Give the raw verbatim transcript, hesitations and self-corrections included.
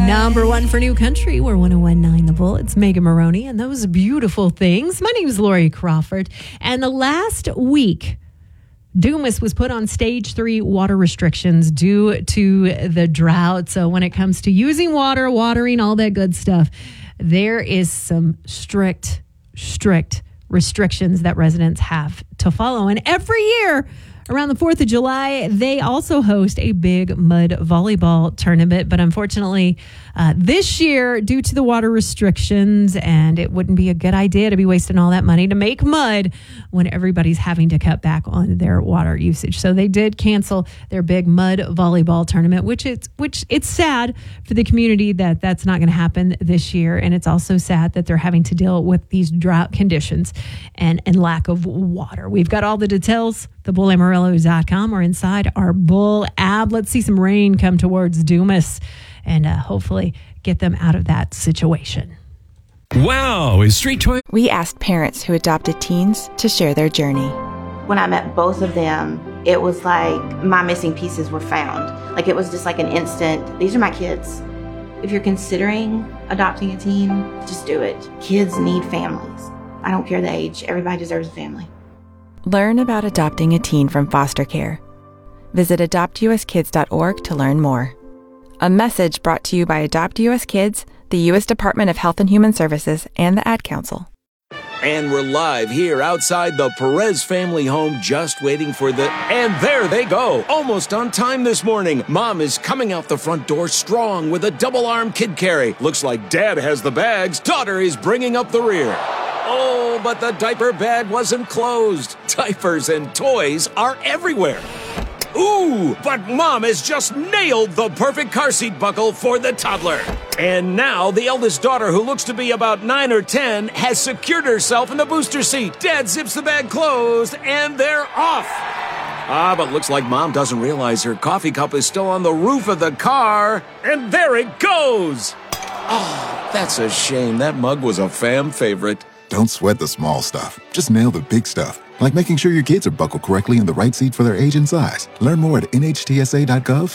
Number one for New Country. We're one oh one point nine The Bull. It's Megan Maroney and those beautiful things. My name is Lori Crawford. And the last week, Dumas was put on stage three water restrictions due to the drought. So when it comes to using water, watering, all that good stuff, there is some strict, strict restrictions that residents have to follow. And every year around the fourth of July, they also host a big mud volleyball tournament. But unfortunately, uh, this year, due to the water restrictions, and it wouldn't be a good idea to be wasting all that money to make mud when everybody's having to cut back on their water usage. So they did cancel their big mud volleyball tournament, which is which it's sad for the community that that's not going to happen this year. And it's also sad that they're having to deal with these drought conditions and, and lack of water. We've got all the details, the bull amarillo dot com, or inside our Bull app. Let's see some rain come towards Dumas and uh, hopefully get them out of that situation. Wow, is Street Toy... We asked parents who adopted teens to share their journey. When I met both of them, it was like my missing pieces were found. Like it was just like an instant, these are my kids. If you're considering adopting a teen, just do it. Kids need families. I don't care the age. Everybody deserves a family. Learn about adopting a teen from foster care. Visit adopt u s kids dot org to learn more. A message brought to you by Adopt U S Kids, the U S Department of Health and Human Services, and the Ad Council. And we're live here outside the Perez family home, just waiting for the... And there they go, almost on time this morning. Mom is coming out the front door strong with a double-arm kid carry. Looks like Dad has the bags. Daughter is bringing up the rear. Oh, but the diaper bag wasn't closed. Diapers and toys are everywhere. Ooh, but Mom has just nailed the perfect car seat buckle for the toddler. And now the eldest daughter, who looks to be about nine or ten, has secured herself in the booster seat. Dad zips the bag closed, and they're off. Ah, but looks like Mom doesn't realize her coffee cup is still on the roof of the car. And there it goes. Oh, that's a shame. That mug was a fam favorite. Don't sweat the small stuff. Just nail the big stuff, like making sure your kids are buckled correctly in the right seat for their age and size. Learn more at N H T S A dot gov